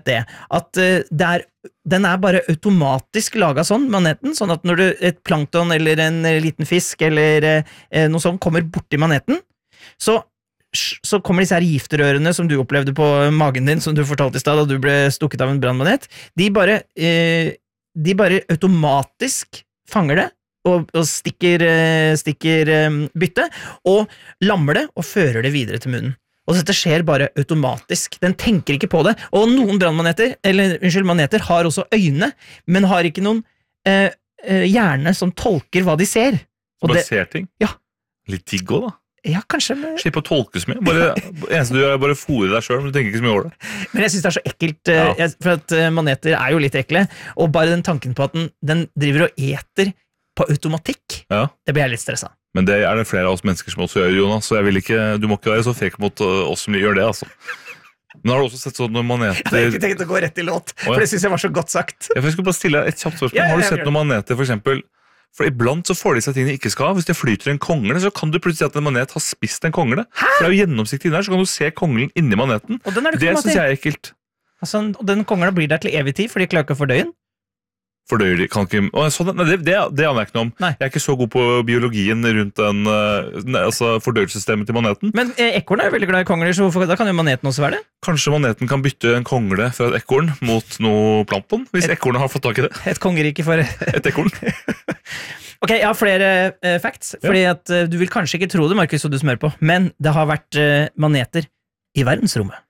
det, at den bare automatisk laget sånn, maneten, sånn at når et plankton eller en liten fisk eller noe sånt kommer borti maneten, så kommer disse her gifterørene som du opplevde på magen din, som du fortalte i sted, da du ble stukket av en brannmanet, de bare automatisk fanger det, og stikker bytte, og lammer det, og fører det videre til munnen. Og dette skjer bare automatisk. Den tenker ikke på det. Og noen maneter har også øyne, men har ikke noen hjerne som tolker hva de ser. Så bare ser ting? Ja. Litt digg også, da. Ja, kanskje. Slipp å tolke så mye. Eneste du gjør, bare fôre deg selv, men du tenker ikke så mye over det. Men jeg synes det så ekkelt, for at maneter jo litt ekle, og bare den tanken på at den driver og eter på automatikk, det blir jeg litt stresset. Men det det flere av oss mennesker som også gjør, Jonas, så du må ikke være så frekk mot oss som gjør det, altså. Men har du også sett sånn når maneter... Jeg hadde ikke tenkt å gå rett i låt, for det synes jeg var så godt sagt. Jeg skulle bare stille et kjapt spørsmål. Har du sett noen maneter, for eksempel, for iblant så får de seg ting de ikke skal ha. Hvis det flyter en kongle, så kan du plutselig si at en manet har spist en kongle. Hæ? For det jo gjennomsiktig inni der, så kan du se konglen inni maneten. Og det synes jeg ekkelt. Altså, og den kongla blir der til evig tid, for de klarer ikke å fordøye den. Fordøyer de, kan ikke... det aner jeg ikke noe om. Nei. Jeg ikke så god på biologien rundt fordøyelsessystemet til maneten. Men ekorn jo veldig glad i kongler, så da kan jo maneten også være det. Kanskje maneten kan bytte en kongle fra et ekorn mot noe plankton, hvis ekornet har fått tak i det. Et kongerike for... Et ekorn. Ok, jeg har flere facts, fordi at du vil kanskje ikke tro det, Markus, og du smør på, men det har vært maneter i verdensrommet.